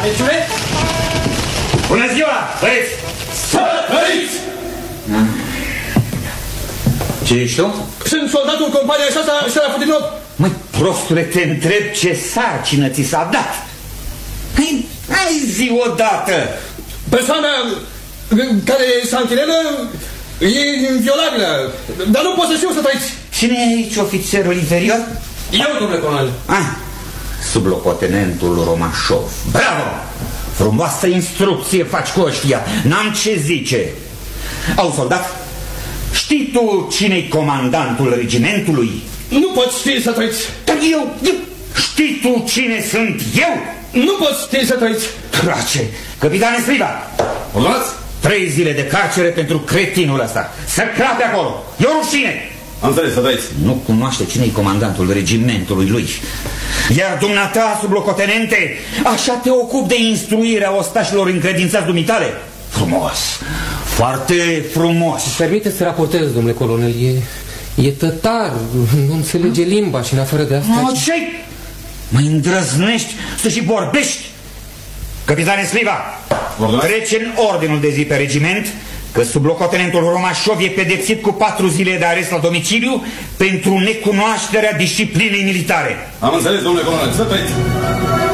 Atențiune! Bună ziua, băieți! Să trăiți! Ce ești tu? Sunt soldatul companiei aceasta, Șerafudinov. Măi, prostule, te întreb ce sarcină ți s-a dat. Hai zi odată. Persoana care s-a închirelă e inviolabilă, dar nu pot să știu să trăiți. Cine e aici ofițerul inferior? Eu, domnule colonel. Sublocotenentul Romașov. Bravo! Frumoasă instrucție faci cu ăștia. N-am ce zice. Au, soldat, știi tu cine-i comandantul regimentului? Nu pot ști să trăiți. Dar eu... Știi tu cine sunt eu? Nu pot ști să trăiți. Trace! Capitane Sliva! Urmați? 3 zile de carcere pentru cretinul ăsta. Să crape acolo! E o rușine! Am înțeles, să trăiți. Nu cunoaște cine-i comandantul regimentului lui. Iar dumneata, sublocotenente, așa te ocupi de instruirea ostașilor încredințați dumitale? Frumos! Foarte frumos! Permite să raportez, domnule colonel, e tătar, nu înțelege limba și în afară de asta... Ce-i? Mă îndrăznești să și vorbești? Capitane Sliva, trece în ordinul de zi pe regiment că sublocotenentul Romașov e pedepsit cu 4 zile de arest la domiciliu pentru necunoașterea disciplinei militare. Am înțeles, domnule colonel, să trăiți.